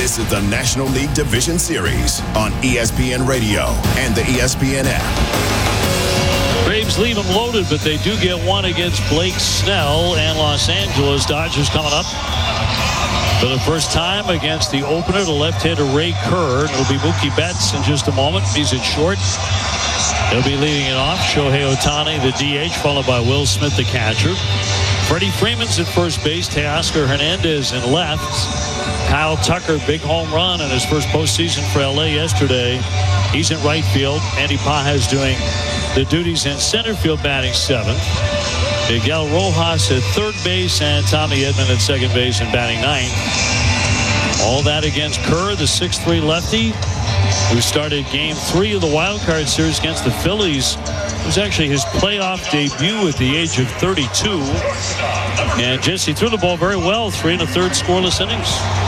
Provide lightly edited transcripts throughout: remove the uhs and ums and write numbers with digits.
This is the National League Division Series on ESPN Radio and the ESPN app. Braves leave them loaded, but they do get one against Blake Snell and Los Angeles. Dodgers coming up for the first time against the opener, the left-hander Ray Kerr. It'll be Mookie Betts in just a moment. He's at short. He'll be leading it off. Shohei Ohtani, the DH, followed by Will Smith, the catcher. Freddie Freeman's at first base. Teoscar Hernandez in left. Kyle Tucker, big home run in his first postseason for LA yesterday. He's in right field. Andy Pages doing the duties in center field, batting seventh. Miguel Rojas at third base and Tommy Edman at second base and batting ninth. All that against Kerr, the 6'3 lefty, who started game 3 of the wild card series against the Phillies. It was actually his playoff debut at the age of 32. And Jesse threw the ball very well, 3 1/3 scoreless innings.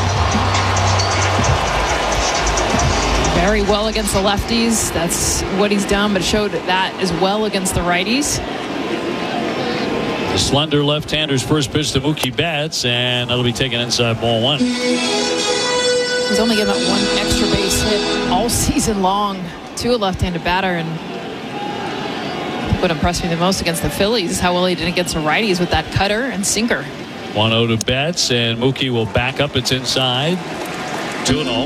Very well against the lefties. That's what he's done, but showed that as well against the righties. The slender left-hander's first pitch to Mookie Betts, and that'll be taken inside ball 1. He's only given up 1 extra base hit all season long to a left-handed batter, and what impressed me the most against the Phillies is how well he did against the righties with that cutter and sinker. 1-0 to Betts, and Mookie will back up. It's inside. 2-0.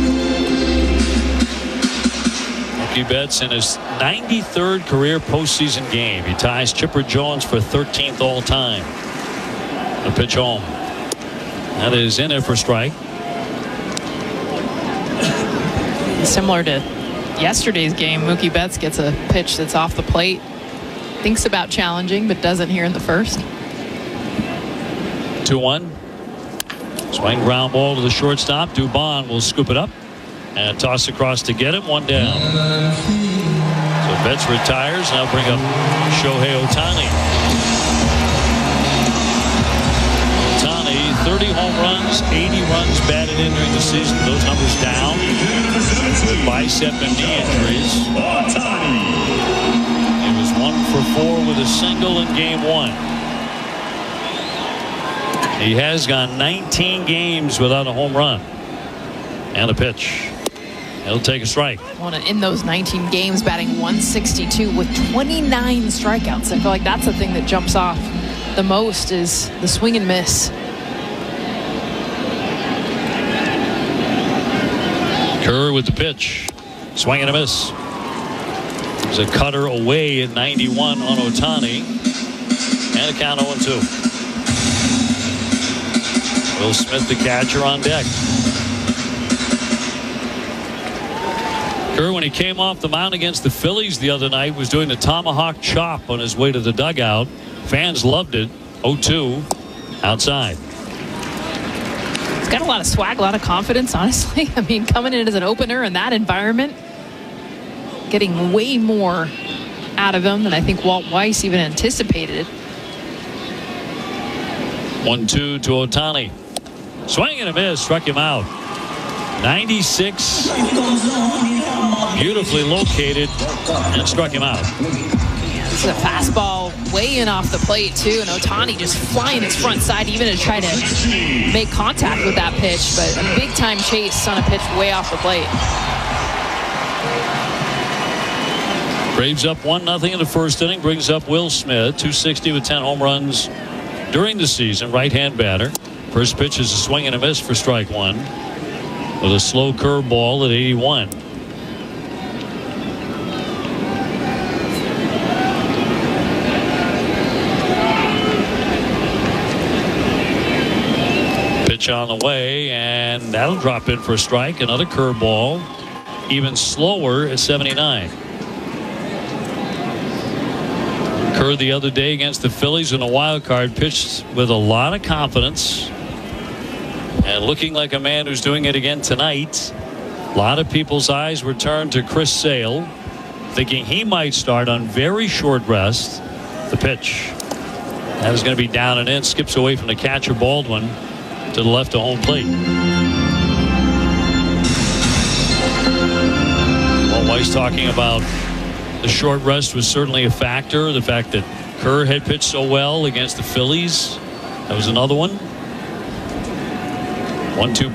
Mookie Betts in his 93rd career postseason game. He ties Chipper Jones for 13th all time. The pitch home. That is in there for strike. Similar to yesterday's game, Mookie Betts gets a pitch that's off the plate. Thinks about challenging, but doesn't here in the first. 2-1. Swing ground ball to the shortstop. Dubon will scoop it up and toss across to get him. 1 down. So Betts retires. Now bring up Shohei Ohtani. Ohtani, 30 home runs, 80 runs batted in during the season. Those numbers down with bicep and knee injuries. He was 1 for 4 with a single in game 1. He has gone 19 games without a home run. And a pitch. He'll take a strike. In those 19 games, batting 162 with 29 strikeouts. I feel like that's the thing that jumps off the most is the swing and miss. Kerr with the pitch. Swing and a miss. There's a cutter away at 91 on Ohtani. And a count 0-2. Will Smith, the catcher, on deck. Kerr, when he came off the mound against the Phillies the other night, was doing the tomahawk chop on his way to the dugout. Fans loved it. 0-2 outside. He's got a lot of swag, a lot of confidence, honestly. I mean, coming in as an opener in that environment, getting way more out of him than I think Walt Weiss even anticipated. 1-2 to Ohtani. Swing and a miss, struck him out. 96, beautifully located, and struck him out. This is a fastball way in off the plate, too, and Ohtani just flying his front side even to try to make contact with that pitch, but a big-time chase on a pitch way off the plate. Braves up 1-0 in the first inning, brings up Will Smith, 260 with 10 home runs during the season, right-hand batter. First pitch is a swing and a miss for strike 1. With a slow curveball at 81. Pitch on the way, and that'll drop in for a strike. Another curveball, even slower at 79. Kerr the other day against the Phillies in a wild card pitched with a lot of confidence. And looking like a man who's doing it again tonight. A lot of people's eyes were turned to Chris Sale, thinking he might start on very short rest. The pitch. That is going to be down and in. Skips away from the catcher Baldwin to the left of home plate. Well, Weiss talking about the short rest was certainly a factor. The fact that Kerr had pitched so well against the Phillies. That was another one. 1-2